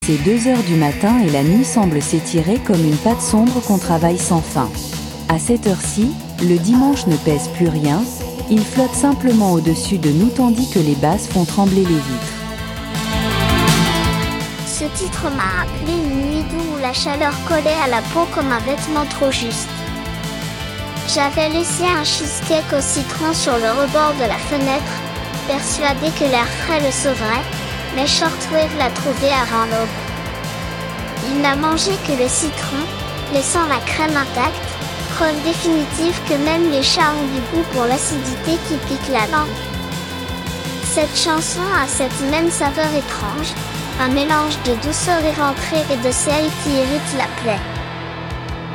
C'est 2 heures du matin et la nuit semble s'étirer comme une patte sombre qu'on travaille sans fin. À cette heure-ci, le dimanche ne pèse plus rien, il flotte simplement au-dessus de nous tandis que les basses font trembler les vitres. Ce titre m'a rappelé une nuit d'où la chaleur collait à la peau comme un vêtement trop juste. J'avais laissé un cheesecake au citron sur le rebord de la fenêtre, persuadé que l'air frais le sauverait, mais Shortwave l'a trouvé avant l'aube. Il n'a mangé que le citron, laissant la crème intacte, preuve définitive que même les chats ont du goût pour l'acidité qui pique la langue. Cette chanson a cette même saveur étrange, un mélange de douceur éventrée et de sel qui irrite la plaie.